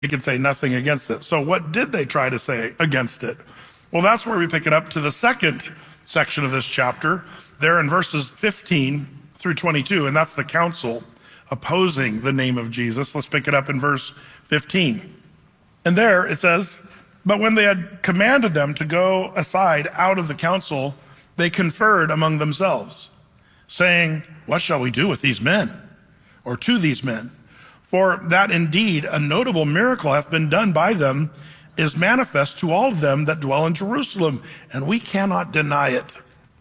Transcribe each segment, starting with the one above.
He could say nothing against it. So what did they try to say against it? Well, that's where we pick it up to the second section of this chapter, there in verses 15 through 22, and that's the council opposing the name of Jesus. Let's pick it up in verse 15. And there it says, "But when they had commanded them to go aside out of the council, they conferred among themselves, saying, 'What shall we do with these men, or to these men? For that indeed a notable miracle hath been done by them is manifest to all of them that dwell in Jerusalem, and we cannot deny it.'"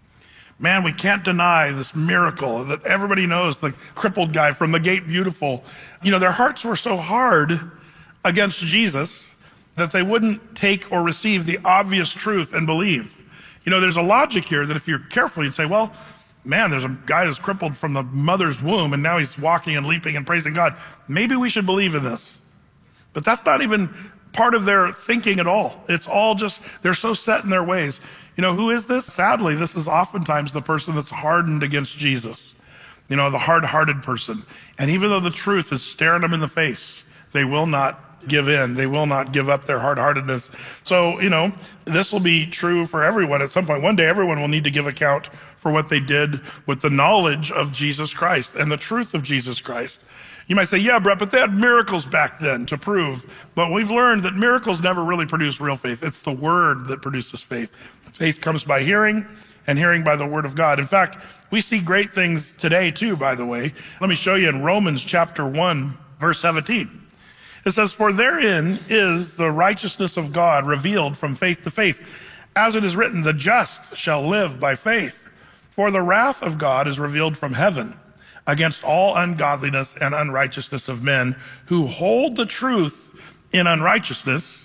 Man, we can't deny this miracle that everybody knows, the crippled guy from the Gate Beautiful. You know, their hearts were so hard against Jesus that they wouldn't take or receive the obvious truth and believe. You know, there's a logic here that if you're careful, you'd say, well, man, there's a guy who's crippled from the mother's womb, and now he's walking and leaping and praising God. Maybe we should believe in this. But that's not even part of their thinking at all. It's all just, they're so set in their ways. You know, who is this? Sadly, this is oftentimes the person that's hardened against Jesus. You know, the hard-hearted person. And even though the truth is staring them in the face, they will not give in. They will not give up their hard-heartedness. So, you know, this will be true for everyone at some point. One day, everyone will need to give account for what they did with the knowledge of Jesus Christ and the truth of Jesus Christ. You might say, yeah, Brett, but they had miracles back then to prove. But we've learned that miracles never really produce real faith. It's the word that produces faith. Faith comes by hearing, and hearing by the word of God. In fact, we see great things today too, by the way. Let me show you in Romans chapter 1, verse 17. It says, "For therein is the righteousness of God revealed from faith to faith. As it is written, the just shall live by faith. For the wrath of God is revealed from heaven against all ungodliness and unrighteousness of men who hold the truth in unrighteousness,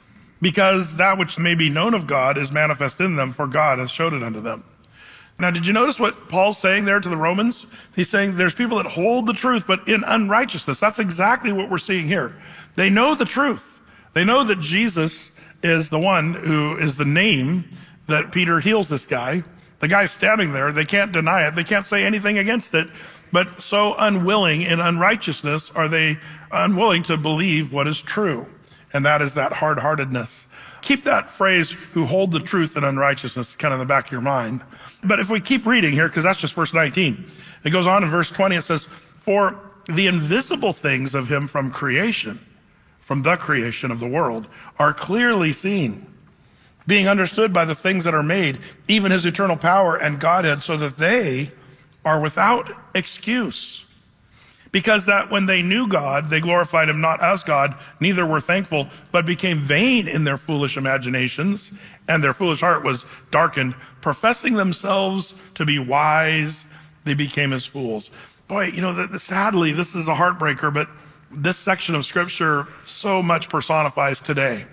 because that which may be known of God is manifest in them, for God has showed it unto them." Now, did you notice what Paul's saying there to the Romans? He's saying there's people that hold the truth, but in unrighteousness. That's exactly what we're seeing here. They know the truth. They know that Jesus is the one who is the name that Peter heals this guy. The guy's standing there. They can't deny it. They can't say anything against it. But so unwilling in unrighteousness are they unwilling to believe what is true. And that is that hard-heartedness. Keep that phrase, "who hold the truth in unrighteousness," kind of in the back of your mind. But if we keep reading here, because that's just verse 19, it goes on in verse 20, it says, "For the invisible things of him from creation, from the creation of the world, are clearly seen, being understood by the things that are made, even his eternal power and Godhead, so that they are without excuse. Because that when they knew God, they glorified him not as God, neither were thankful, but became vain in their foolish imaginations, and their foolish heart was darkened. Professing themselves to be wise, they became as fools." Boy, you know, sadly, this is a heartbreaker, but this section of Scripture so much personifies today.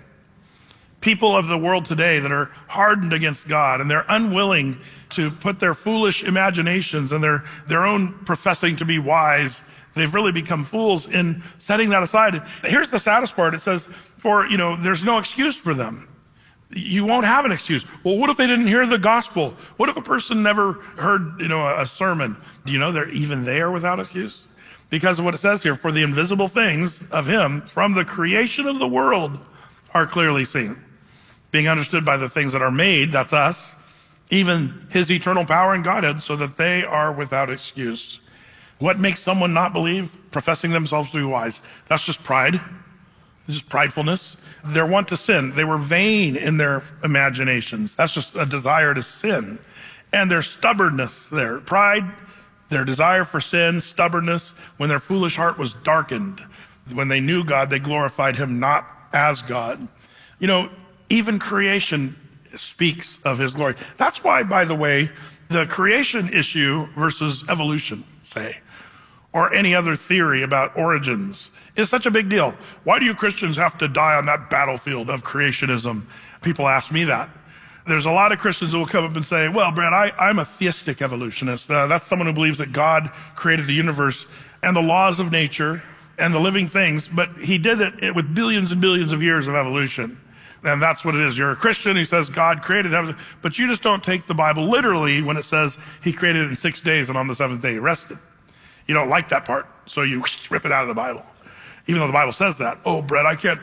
People of the world today that are hardened against God, and they're unwilling to put their foolish imaginations and their own professing to be wise. They've really become fools in setting that aside. Here's the saddest part. It says, there's no excuse for them. You won't have an excuse. Well, what if they didn't hear the gospel? What if a person never heard, a sermon? Do you know they're even there without excuse? Because of what it says here, "For the invisible things of him from the creation of the world are clearly seen, being understood by the things that are made," that's us, "even his eternal power and Godhead, so that they are without excuse." What makes someone not believe? Professing themselves to be wise. That's just pride. It's just pridefulness. Their want to sin. They were vain in their imaginations. That's just a desire to sin. And their stubbornness, their pride, their desire for sin, stubbornness, when their foolish heart was darkened. When they knew God, they glorified him not as God. Even creation speaks of his glory. That's why, by the way, the creation issue versus evolution, say, or any other theory about origins is such a big deal. Why do you Christians have to die on that battlefield of creationism? People ask me that. There's a lot of Christians who will come up and say, well, Brad, I'm a theistic evolutionist. That's someone who believes that God created the universe and the laws of nature and the living things, but he did it with billions and billions of years of evolution. And that's what it is. You're a Christian who says God created heaven, but you just don't take the Bible literally when it says he created it in 6 days and on the seventh day he rested. You don't like that part, so you rip it out of the Bible. even though the Bible says that. Oh, Brett, I can't